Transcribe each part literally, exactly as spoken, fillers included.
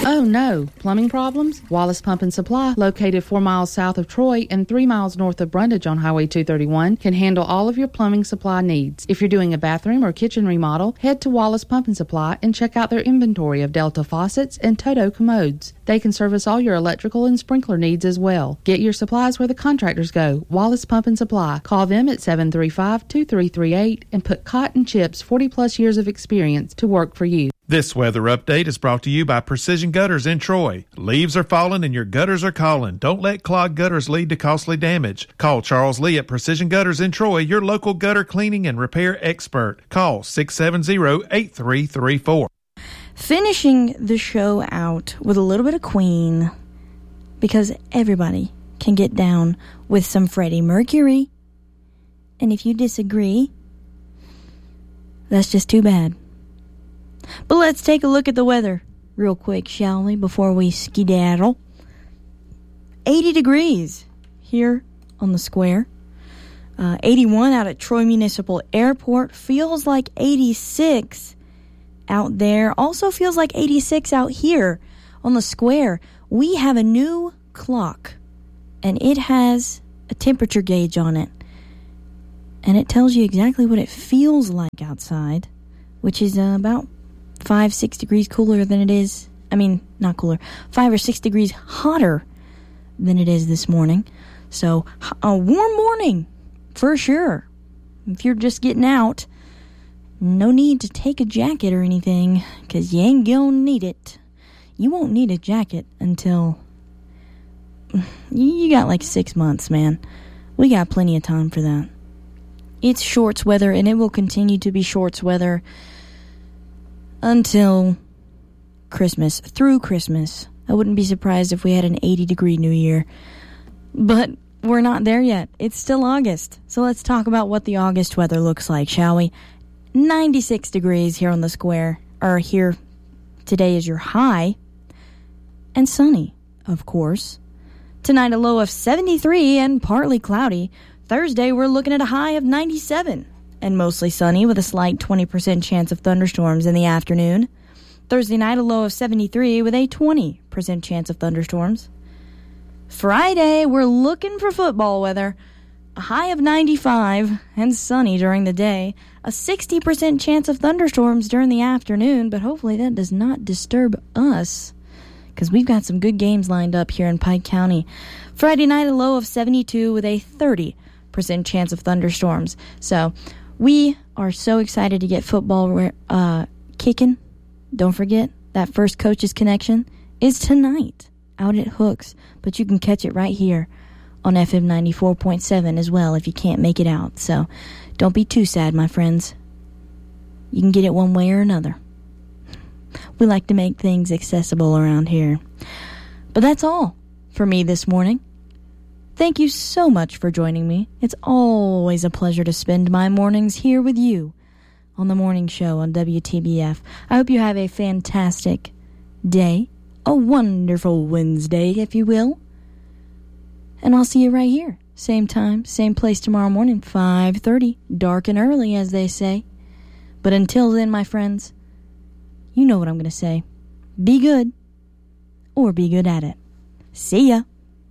Oh no, plumbing problems? Wallace Pump and Supply, located four miles south of Troy and three miles north of Brundage on Highway two thirty-one, can handle all of your plumbing supply needs. If you're doing a bathroom or kitchen remodel, head to Wallace Pump and Supply and check out their inventory of Delta faucets and Toto commodes. They can service all your electrical and sprinkler needs as well. Get your supplies where the contractors go. Wallace Pump and Supply. Call them at seven three five, two three three eight and put Cotton Chip's forty plus years of experience to work for you. This weather update is brought to you by Precision Gutters in Troy. Leaves are falling and your gutters are calling. Don't let clogged gutters lead to costly damage. Call Charles Lee at Precision Gutters in Troy, your local gutter cleaning and repair expert. Call six seven zero, eight three three four. Finishing the show out with a little bit of Queen, because everybody can get down with some Freddie Mercury. And if you disagree, that's just too bad. But let's take a look at the weather real quick, shall we, before we skedaddle. eighty degrees here on the square. Uh, eighty-one out at Troy Municipal Airport. Feels like eighty-six out there. Also feels like eighty-six out here on the square. We have a new clock, and it has a temperature gauge on it. And it tells you exactly what it feels like outside, which is uh, about five, six degrees cooler than it is. I mean, not cooler. Five or six degrees hotter than it is this morning. So, a warm morning for sure. If you're just getting out, no need to take a jacket or anything, because you ain't gonna need it. You won't need a jacket until you got like six months, man. We got plenty of time for that. It's shorts weather, and it will continue to be shorts weather until Christmas, through Christmas. I wouldn't be surprised if we had an eighty degree New Year. But we're not there yet. It's still August. So let's talk about what the August weather looks like, shall we? ninety-six degrees here on the square, or here today is your high. And sunny, of course. Tonight a low of seventy-three and partly cloudy. Thursday we're looking at a high of ninety-seven. And mostly sunny with a slight twenty percent chance of thunderstorms in the afternoon. Thursday night, a low of seventy-three with a twenty percent chance of thunderstorms. Friday, we're looking for football weather. A high of ninety-five and sunny during the day. A sixty percent chance of thunderstorms during the afternoon, but hopefully that does not disturb us, because we've got some good games lined up here in Pike County. Friday night, a low of seventy-two with a thirty percent chance of thunderstorms. So, we are so excited to get football uh, kicking. Don't forget, that First Coaches Connection is tonight out at Hooks. But you can catch it right here on F M ninety-four point seven as well if you can't make it out. So don't be too sad, my friends. You can get it one way or another. We like to make things accessible around here. But that's all for me this morning. Thank you so much for joining me. It's always a pleasure to spend my mornings here with you on the morning show on W T B F. I hope you have a fantastic day, a wonderful Wednesday, if you will. And I'll see you right here, same time, same place tomorrow morning, five thirty, dark and early, as they say. But until then, my friends, you know what I'm going to say. Be good, or be good at it. See ya.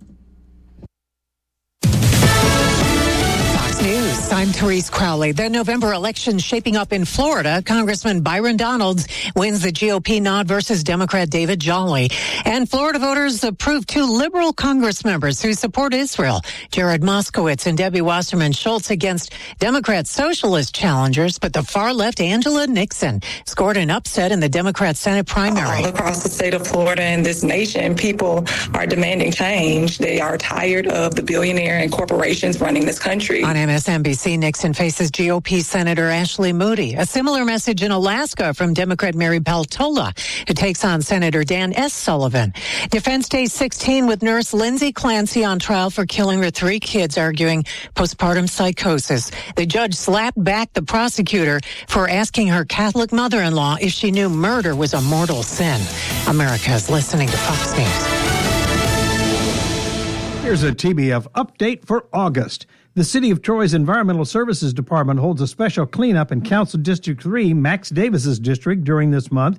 News. I'm Therese Crowley. The November election shaping up in Florida. Congressman Byron Donalds wins the G O P nod versus Democrat David Jolly. And Florida voters approved two liberal Congress members who support Israel. Jared Moskowitz and Debbie Wasserman Schultz against Democrat socialist challengers. But the far left Angela Nixon scored an upset in the Democrat Senate primary. All across the state of Florida and this nation, people are demanding change. They are tired of the billionaire and corporations running this country. On M S N B C, Nixon faces G O P Senator Ashley Moody. A similar message in Alaska from Democrat Mary Peltola, who takes on Senator Dan S. Sullivan. Defense Day sixteen with nurse Lindsay Clancy on trial for killing her three kids, arguing postpartum psychosis. The judge slapped back the prosecutor for asking her Catholic mother-in-law if she knew murder was a mortal sin. America is listening to Fox News. Here's a T B F update for August. The City of Troy's Environmental Services Department holds a special cleanup in Council District three, Max Davis's district, during this month.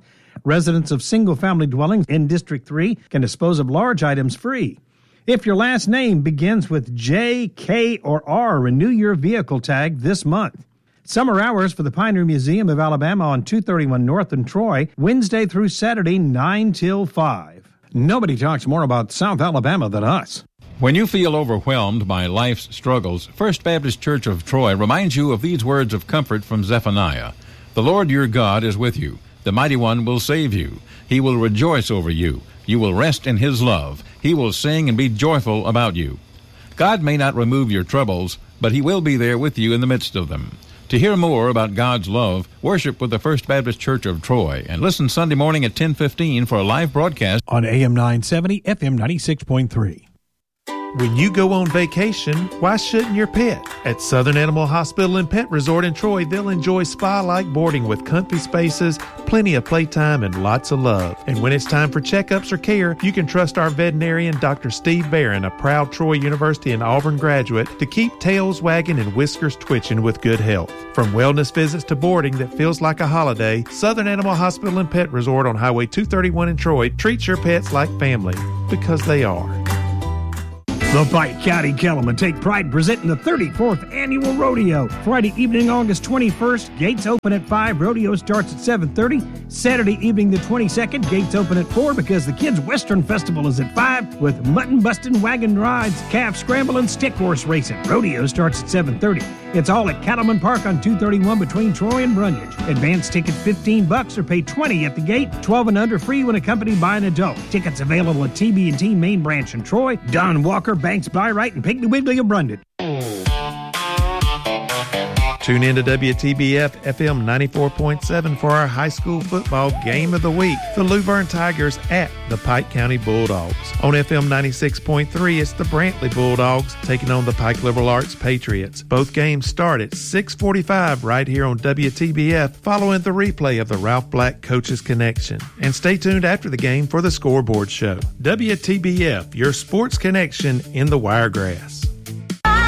Residents of single-family dwellings in District three can dispose of large items free. If your last name begins with J, K, or R, renew your vehicle tag this month. Summer hours for the Pioneer Museum of Alabama on two thirty-one North in Troy, Wednesday through Saturday, nine till five. Nobody talks more about South Alabama than us. When you feel overwhelmed by life's struggles, First Baptist Church of Troy reminds you of these words of comfort from Zephaniah. The Lord your God is with you. The Mighty One will save you. He will rejoice over you. You will rest in His love. He will sing and be joyful about you. God may not remove your troubles, but He will be there with you in the midst of them. To hear more about God's love, worship with the First Baptist Church of Troy and listen Sunday morning at ten fifteen for a live broadcast on A M nine seventy, F M ninety-six point three. When you go on vacation, why shouldn't your pet? At Southern Animal Hospital and Pet Resort in Troy, they'll enjoy spa-like boarding with comfy spaces, plenty of playtime, and lots of love. And when it's time for checkups or care, you can trust our veterinarian, Doctor Steve Barron, a proud Troy University and Auburn graduate, to keep tails wagging and whiskers twitching with good health. From wellness visits to boarding that feels like a holiday, Southern Animal Hospital and Pet Resort on Highway two thirty-one in Troy treats your pets like family, because they are. The Pike County Cattlemen take pride in presenting the thirty-fourth Annual Rodeo. Friday evening, August twenty-first, gates open at five, rodeo starts at seven thirty. Saturday evening, the twenty-second, gates open at four because the Kids Western Festival is at five with mutton-busting wagon rides, calf scramble, and stick horse racing. Rodeo starts at seven thirty. It's all at Cattleman Park on two thirty-one between Troy and Brundage. Advance tickets fifteen bucks or pay twenty at the gate. twelve and under free when accompanied by an adult. Tickets available at T B and T Main Branch in Troy, Don Walker, Banks Byright, and Piggly Wiggly of Brundage. Tune in to W T B F F M ninety-four point seven for our high school football game of the week. The Luverne Tigers at the Pike County Bulldogs. On F M ninety-six point three, it's the Brantley Bulldogs taking on the Pike Liberal Arts Patriots. Both games start at six forty-five right here on W T B F, following the replay of the Ralph Black Coaches Connection. And stay tuned after the game for the scoreboard show. W T B F, your sports connection in the Wiregrass.